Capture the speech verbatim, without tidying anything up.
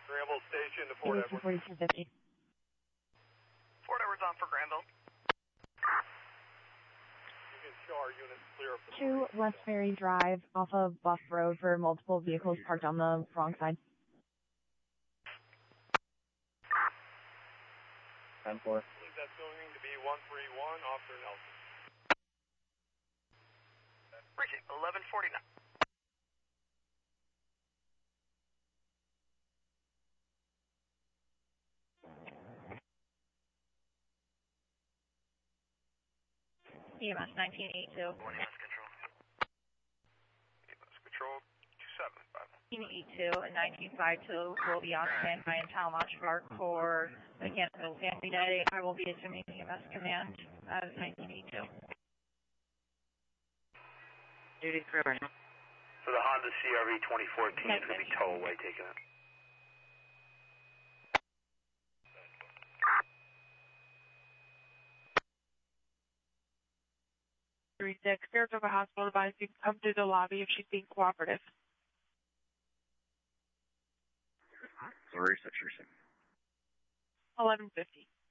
Granville Station to Fort Edward. forty-two fifty. Fort Edward's on for Granville. You can show our units clear of the Two West Ferry Drive off of Buff Road for multiple vehicles parked on the wrong side. ten four. I believe that's going to be one three one, Officer Nelson. Precinct eleven forty-nine. E M S nineteen eighty-two. One E M S control. E M S control, two seven five. nineteen eighty-two and nineteen fifty-two will be on standby in Talmadge Park for Mechanical Family Day. I will be assuming E M S command as nineteen eighty-two. Duty three right now. For the Honda C R V twenty fourteen, it's going to be tow away taking it. three six, Saratoga Hospital advised you to come to the lobby if she's being cooperative. three six three six. eleven fifty.